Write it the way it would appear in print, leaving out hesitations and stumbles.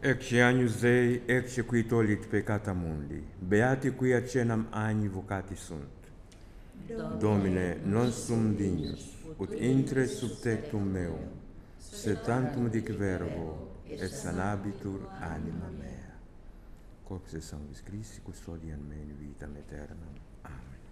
Ecce agnus Dei, ecce qui tollit peccata mundi, beati qui acenam agni vocati sunt. Domine, non sum dignus, ut intre sub tectum meum, sed tantum dic verbo, et sanabitur anima mea. Corpus et sanguis Christi custodian me in vitam aeternam. Amen.